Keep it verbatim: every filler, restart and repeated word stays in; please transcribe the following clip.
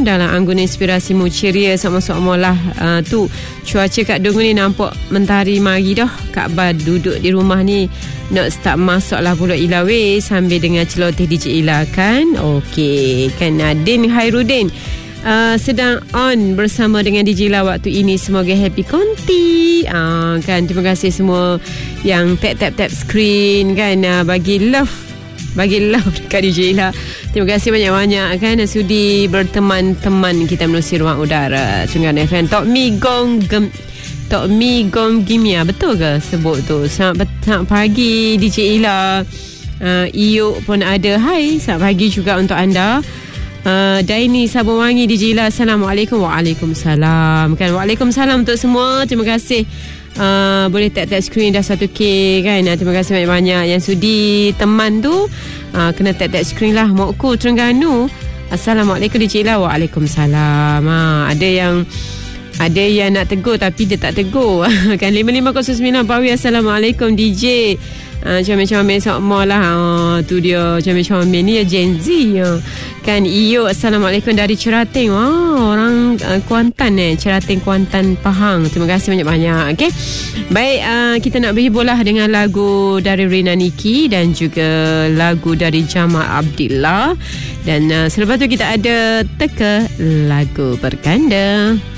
Malam dalam Anggun Inspirasimu ceria sama-sama lah. uh, Tu cuaca kat Dungun ni nampak mentari mari dah. Kak Bar duduk di rumah ni nak start masak lah pula Ila weh, sambil dengan celoteh D J Ila kan. Okey kan, Din Hairudin Uh, sedang on bersama dengan D J Ila waktu ini. Semoga happy konti. uh, kan, terima kasih semua yang tap-tap-tap screen kan, uh, bagi love bagi love dekat D J Ila. Terima kasih banyak-banyak kan, sudi berteman-teman kita menerusi ruang udara Sungai F M. Tok Mi Gong Gem Tok Mi Gong Gimia, betul ke sebut tu? Selamat, selamat pagi D J Ila. uh, Iyuk pun ada. Hai, selamat pagi juga untuk anda. Uh, Daini Sabun Wangi D J Ila, Assalamualaikum. Waalaikumsalam kan. Waalaikumsalam untuk semua. Terima kasih. uh, Boleh tap-tap screen dah satu K kan. uh, Terima kasih banyak-banyak yang sudi teman tu. uh, Kena tap-tap screen lah. Mokku Terengganu, Assalamualaikum D J Ila. Waalaikumsalam. uh, Ada yang Ada yang nak tegur tapi dia tak tegur kan. lima lima kosong sembilan Pawi, Assalamualaikum D J. Uh, comel-comel sama lah. uh, Tu dia comel-comel ni ya, Gen Z uh. Kan. Iyo, Assalamualaikum dari Cerateng. Wow, orang uh, Kuantan eh, Cerateng Kuantan Pahang. Terima kasih banyak-banyak. Okay, baik, uh, kita nak berhibur lah dengan lagu dari Rina Niki dan juga lagu dari Jamal Abdillah. Dan uh, selepas tu kita ada teka lagu berganda.